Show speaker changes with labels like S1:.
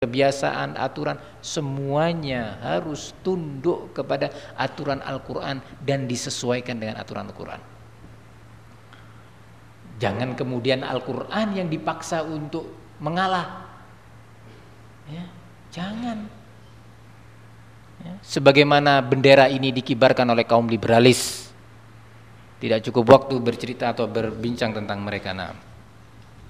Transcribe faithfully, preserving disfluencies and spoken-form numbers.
S1: kebiasaan, aturan, semuanya harus tunduk kepada aturan Al-Quran dan disesuaikan dengan aturan Al-Quran. Jangan kemudian Al-Quran yang dipaksa untuk mengalah, ya, jangan. Ya, sebagaimana bendera ini dikibarkan oleh kaum liberalis, tidak cukup waktu bercerita atau berbincang tentang mereka. Nah,